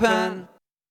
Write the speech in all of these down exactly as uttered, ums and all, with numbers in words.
open.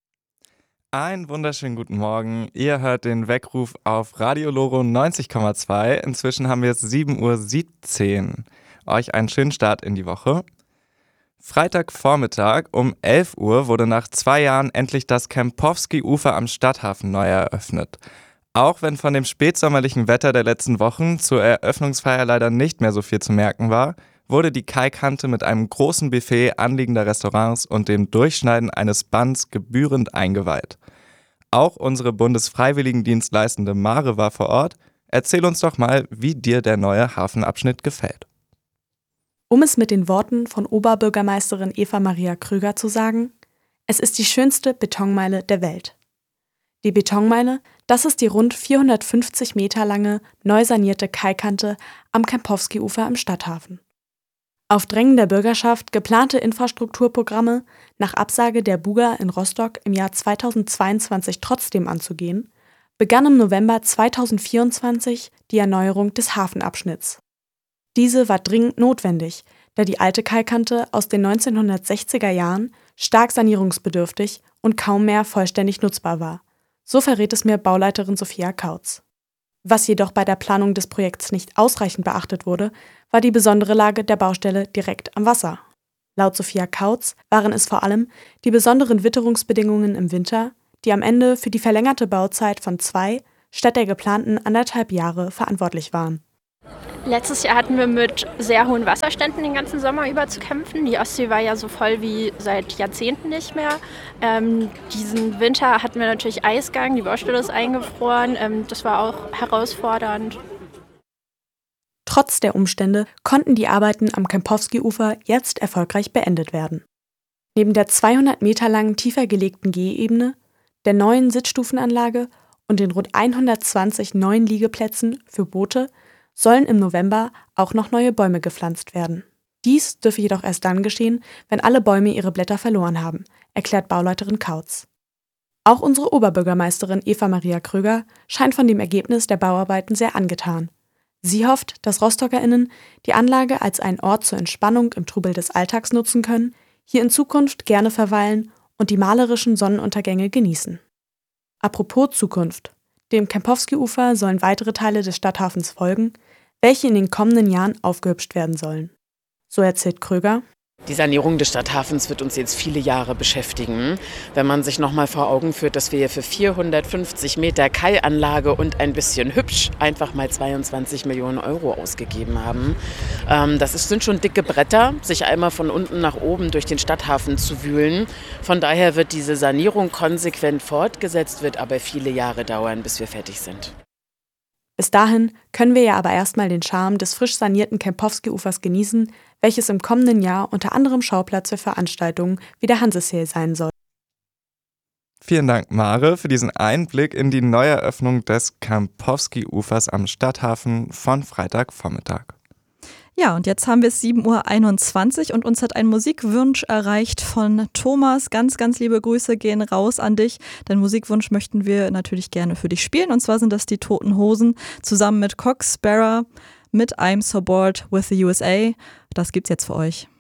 Einen wunderschönen guten Morgen. Ihr hört den Weckruf auf Radio Loro neunzig Komma zwei. Inzwischen haben wir es sieben Uhr siebzehn. Euch einen schönen Start in die Woche. Freitagvormittag um elf Uhr wurde nach zwei Jahren endlich das Kempowski-Ufer am Stadthafen neu eröffnet. Auch wenn von dem spätsommerlichen Wetter der letzten Wochen zur Eröffnungsfeier leider nicht mehr so viel zu merken war, wurde die Kaikante mit einem großen Buffet anliegender Restaurants und dem Durchschneiden eines Banns gebührend eingeweiht. Auch unsere Bundesfreiwilligendienstleistende Mare war vor Ort. Erzähl uns doch mal, wie dir der neue Hafenabschnitt gefällt. Um es mit den Worten von Oberbürgermeisterin Eva Maria Krüger zu sagen: Es ist die schönste Betonmeile der Welt. Die Betonmeile, das ist die rund vierhundertfünfzig Meter lange, neu sanierte Kaikante am Kempowski-Ufer im Stadthafen. Auf Drängen der Bürgerschaft, geplante Infrastrukturprogramme nach Absage der Buga in Rostock im Jahr zweitausendzweiundzwanzig trotzdem anzugehen, begann im November zweitausendvierundzwanzig die Erneuerung des Hafenabschnitts. Diese war dringend notwendig, da die alte Kaikante aus den neunzehnhundertsechziger Jahren stark sanierungsbedürftig und kaum mehr vollständig nutzbar war. So verrät es mir Bauleiterin Sophia Kautz. Was jedoch bei der Planung des Projekts nicht ausreichend beachtet wurde, war die besondere Lage der Baustelle direkt am Wasser. Laut Sophia Kautz waren es vor allem die besonderen Witterungsbedingungen im Winter, die am Ende für die verlängerte Bauzeit von zwei statt der geplanten anderthalb Jahre verantwortlich waren. Letztes Jahr hatten wir mit sehr hohen Wasserständen den ganzen Sommer über zu kämpfen. Die Ostsee war ja so voll wie seit Jahrzehnten nicht mehr. Ähm, diesen Winter hatten wir natürlich Eisgang, die Baustelle ist eingefroren. Ähm, das war auch herausfordernd. Trotz der Umstände konnten die Arbeiten am Kempowski-Ufer jetzt erfolgreich beendet werden. Neben der zweihundert Meter langen tiefer gelegten Gehebene, der neuen Sitzstufenanlage und den rund hundertzwanzig neuen Liegeplätzen für Boote sollen im November auch noch neue Bäume gepflanzt werden. Dies dürfe jedoch erst dann geschehen, wenn alle Bäume ihre Blätter verloren haben, erklärt Bauleiterin Kautz. Auch unsere Oberbürgermeisterin Eva Maria Krüger scheint von dem Ergebnis der Bauarbeiten sehr angetan. Sie hofft, dass RostockerInnen die Anlage als einen Ort zur Entspannung im Trubel des Alltags nutzen können, hier in Zukunft gerne verweilen und die malerischen Sonnenuntergänge genießen. Apropos Zukunft. Dem Kempowski-Ufer sollen weitere Teile des Stadthafens folgen, welche in den kommenden Jahren aufgehübscht werden sollen. So erzählt Krüger: Die Sanierung des Stadthafens wird uns jetzt viele Jahre beschäftigen. Wenn man sich noch mal vor Augen führt, dass wir hier für vierhundertfünfzig Meter Kaianlage und ein bisschen hübsch einfach mal zweiundzwanzig Millionen Euro ausgegeben haben. Ähm, das ist, sind schon dicke Bretter, sich einmal von unten nach oben durch den Stadthafen zu wühlen. Von daher wird diese Sanierung konsequent fortgesetzt, wird aber viele Jahre dauern, bis wir fertig sind. Bis dahin können wir ja aber erstmal den Charme des frisch sanierten Kempowski-Ufers genießen, welches im kommenden Jahr unter anderem Schauplatz für Veranstaltungen wie der Hanseseel sein soll. Vielen Dank, Mare, für diesen Einblick in die Neueröffnung des Kempowski-Ufers am Stadthafen von Freitagvormittag. Ja, und jetzt haben wir es sieben Uhr einundzwanzig und uns hat ein Musikwunsch erreicht von Thomas. Ganz, ganz liebe Grüße gehen raus an dich. Deinen Musikwunsch möchten wir natürlich gerne für dich spielen. Und zwar sind das die Toten Hosen zusammen mit Cox Sparrow mit I'm So Bored with the U S A. Das gibt's jetzt für euch.